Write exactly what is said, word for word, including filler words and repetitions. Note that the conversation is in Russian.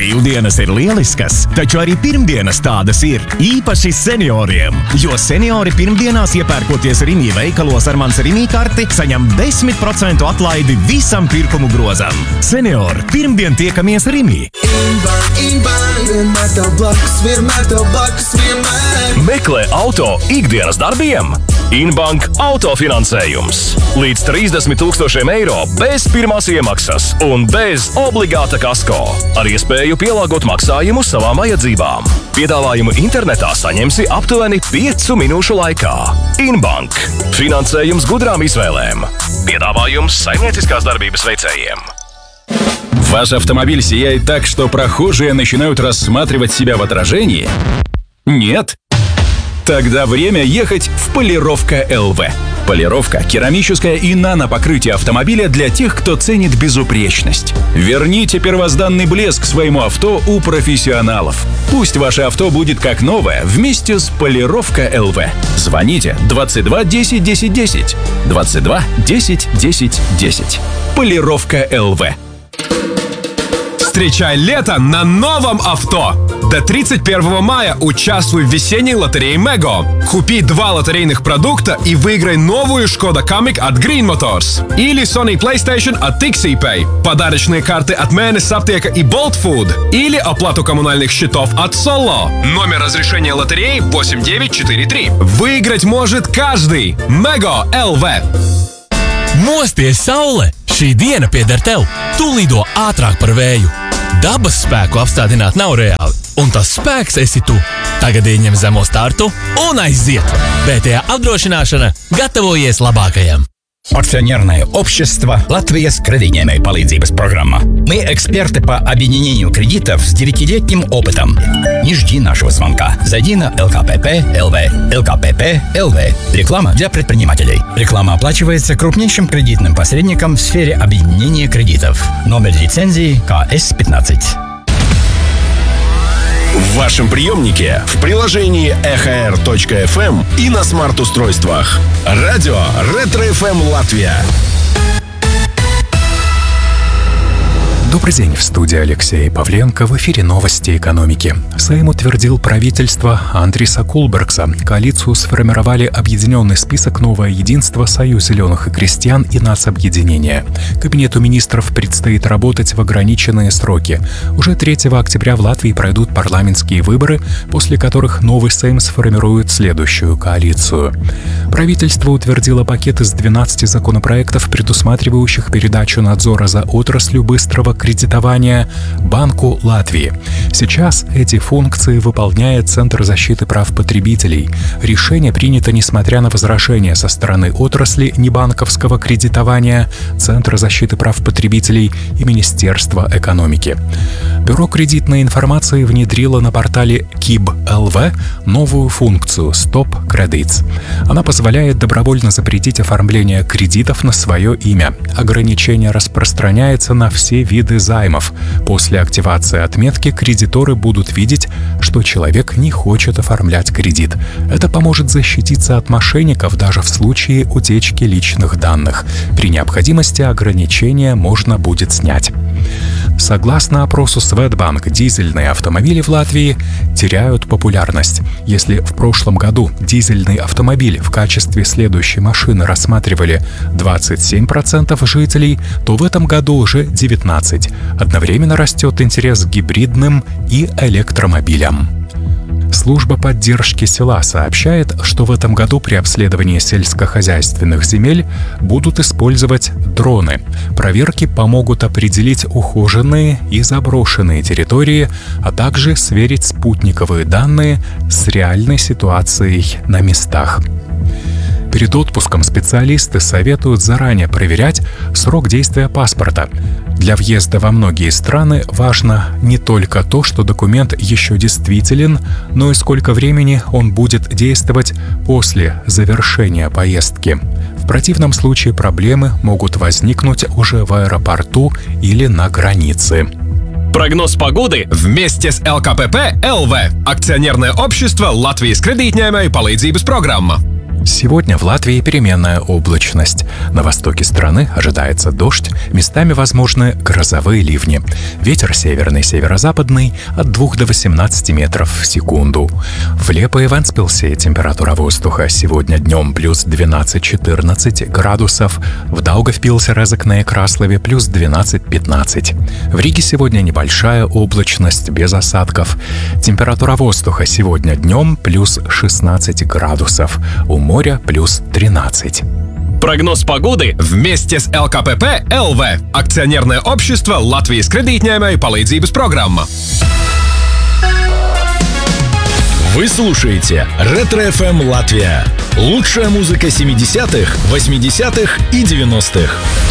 Brīvdienas ir lieliskas, taču arī pirmdienas tādas ir, īpaši senioriem. Jo seniori pirmdienās iepērkoties Rimi veikalos ar mans Rimi karti, saņem desmit procentu atlaidi visam pirkumu grozam. Seniori, pirmdien tiekamies Rimi. Inbank, Inbank, vienmēr tev blakus, vienmēr tev blakus, vienmēr. Meklē auto ikdienas darbiem. Inbank autofinansējums. Līdz trīsdesmit tūkstošiem eiro bez pirmās iemaksas un bez obligāta kasko. Ar iespēju pielāgot maksājumu savām vajadzībām. Piedāvājumu internetā saņemsi aptuveni piecu minūšu laikā. Inbank. Finansējums gudrām izvēlēm. Piedāvājums saimnieciskās darbības veicējiem. Ваш автомобиль сияет так, что прохожие начинают рассматривать себя в отражении? Нет? Тогда время ехать в Полировка эл вэ. Полировка – керамическое и нанопокрытие автомобиля для тех, кто ценит безупречность. Верните первозданный блеск своему авто у профессионалов. Пусть ваше авто будет как новое вместе с Полировка эл вэ. Звоните двадцать два десять десять десять. двадцать два десять десять десять. Полировка эл вэ. Встречай лето на новом авто! До тридцать первого мая участвуй в весенней лотерее Мего. Купи два лотерейных продукта и выиграй новую Шкода Камик от Green Motors. Или Sony PlayStation от TixiPay. Подарочные карты от Мэйнес Аптека и Bolt Food. Или оплату коммунальных счетов от Solo. Номер разрешения лотереи восемь девять четыре три. Выиграть может каждый. Mego эл вэ. Mosties, saule! Šī diena pieder tev! Tu lido ātrāk par vēju! Dabas spēku apstādināt nav reāli, un tas spēks esi tu! Tagad ieņem zemo startu un aiziet! бэ тэ а apdrošināšana gatavojies labākajam! Акционерное общество «Латвия кредитной palīdzības программа». Мы эксперты по объединению кредитов с девятилетним опытом. Не жди нашего звонка. Зайди на эл ка пэ пэ точка эл вэ. эл ка пэ пэ точка эл вэ. Реклама для предпринимателей. Реклама оплачивается крупнейшим кредитным посредником в сфере объединения кредитов. Номер лицензии ка эс пятнадцать. В вашем приемнике, в приложении эхо эр точка эф эм и на смарт-устройствах. Радио Ретро эф эм Латвия. Добрый день, в студии Алексей Павленко, в эфире новости экономики. Сейм утвердил правительство Андриса Кулбергса. Коалицию сформировали объединенный список «Новое единство», Союз зеленых и крестьян и нацобъединение. Кабинету министров предстоит работать в ограниченные сроки. Уже третьего октября в Латвии пройдут парламентские выборы, после которых новый Сейм сформирует следующую коалицию. Правительство утвердило пакет из двенадцати законопроектов, предусматривающих передачу надзора за отраслью быстрого кредитования Банку Латвии. Сейчас эти функции выполняет Центр защиты прав потребителей. Решение принято несмотря на возражения со стороны отрасли небанковского кредитования, Центра защиты прав потребителей и Министерства экономики. Бюро кредитной информации внедрило на портале киб точка эл вэ новую функцию «Stop Credits». Она позволяет добровольно запретить оформление кредитов на свое имя. Ограничение распространяется на все виды займов. После активации отметки кредиторы будут видеть, что человек не хочет оформлять кредит. Это поможет защититься от мошенников даже в случае утечки личных данных. При необходимости ограничения можно будет снять. Согласно опросу Swedbank, дизельные автомобили в Латвии теряют популярность. Если в прошлом году дизельный автомобиль в качестве следующей машины рассматривали двадцать семь процентов жителей, то в этом году уже девятнадцать процентов. Одновременно растет интерес к гибридным и электромобилям. Служба поддержки села сообщает, что в этом году при обследовании сельскохозяйственных земель будут использовать дроны. Проверки помогут определить ухоженные и заброшенные территории, а также сверить спутниковые данные с реальной ситуацией на местах. Перед отпуском специалисты советуют заранее проверять срок действия паспорта. Для въезда во многие страны важно не только то, что документ еще действителен, но и сколько времени он будет действовать после завершения поездки. В противном случае проблемы могут возникнуть уже в аэропорту или на границе. Прогноз погоды вместе с эл ка пэ пэ точка эл вэ. Акционерное общество «Латвijas kreditņēmēju palīdzības программа». Сегодня в Латвии переменная облачность. На востоке страны ожидается дождь, местами возможны грозовые ливни. Ветер северный, северо-западный от двух до восемнадцати метров в секунду. В Лепо и Вентспилсе температура воздуха сегодня днем плюс двенадцать-четырнадцать градусов, в Даугавпилсе, Резекне и Краслове плюс двенадцать-пятнадцать. В Риге сегодня небольшая облачность без осадков. Температура воздуха сегодня днем плюс шестнадцать градусов. У моря плюс тринадцать. Прогноз погоды Вместе с эл ка пэ пэ эл вэ. Акционерное общество Латвijas kredītņēmēju palīdzības программа. Вы слушаете Ретро эф эм Латвия. Лучшая музыка семидесятых, восьмидесятых и девяностых.